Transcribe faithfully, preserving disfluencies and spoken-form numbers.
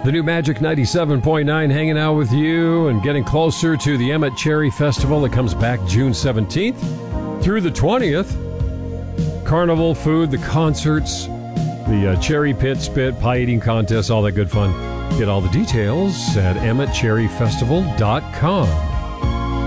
The new Magic ninety-seven point nine hanging out with you and getting closer to the Emmett Cherry Festival that comes back June seventeenth through the twentieth. Carnival food, the concerts, the uh, cherry pit, spit, pie eating contest, all that good fun. Get all the details at emmett cherry festival dot com.